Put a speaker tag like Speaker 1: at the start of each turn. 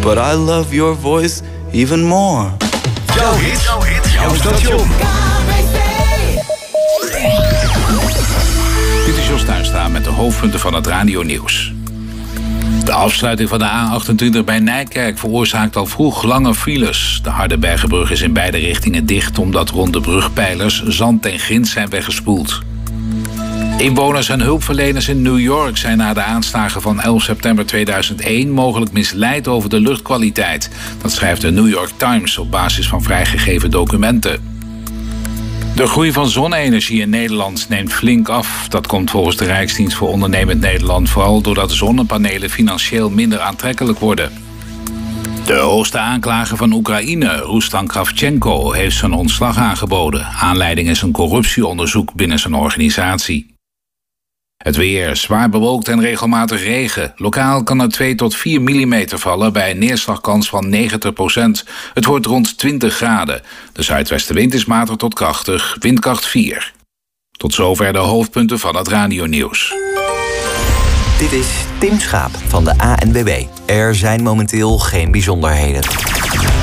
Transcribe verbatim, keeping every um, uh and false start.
Speaker 1: but I love your voice even more.
Speaker 2: Jouw hit, jouw hit, jouw station.
Speaker 3: Dit is Jos Tuinstra met de hoofdpunten van het radionieuws. De afsluiting van de A achtentwintig bij Nijkerk veroorzaakt al vroeg lange files. De Hardenbergenbrug is in beide richtingen dicht omdat rond de brugpijlers zand en grind zijn weggespoeld. Inwoners en hulpverleners in New York zijn na de aanslagen van elf september tweeduizend één mogelijk misleid over de luchtkwaliteit. Dat schrijft de New York Times op basis van vrijgegeven documenten. De groei van zonne-energie in Nederland neemt flink af. Dat komt volgens de Rijksdienst voor Ondernemend Nederland vooral doordat zonnepanelen financieel minder aantrekkelijk worden. De hoogste aanklager van Oekraïne, Ruslan Kravchenko, heeft zijn ontslag aangeboden. Aanleiding is een corruptieonderzoek binnen zijn organisatie. Het weer, zwaar bewolkt en regelmatig regen. Lokaal kan er twee tot vier millimeter vallen bij een neerslagkans van negentig procent. Het wordt rond twintig graden. De zuidwestenwind is matig tot krachtig, windkracht vier. Tot zover de hoofdpunten van het radionieuws.
Speaker 4: Dit is Tim Schaap van de A N W B. Er zijn momenteel geen bijzonderheden.